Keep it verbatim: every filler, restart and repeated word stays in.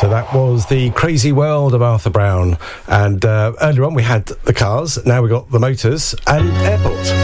So that was The Crazy World of Arthur Brown. And uh, earlier on we had the cars, now we've got the motors and Airport.